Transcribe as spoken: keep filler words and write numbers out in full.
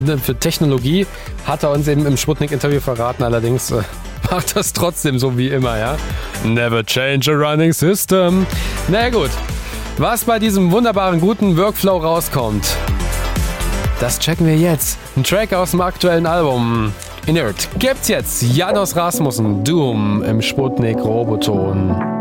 für Technologie, hat er uns eben im Sputnik-Interview verraten, allerdings äh, macht das trotzdem so wie immer, ja. Never change a running system. Na gut, was bei diesem wunderbaren, guten Workflow rauskommt, das checken wir jetzt. Ein Track aus dem aktuellen Album Inert gibt's jetzt. Janos Rasmussen, Doom im Sputnik Roboton.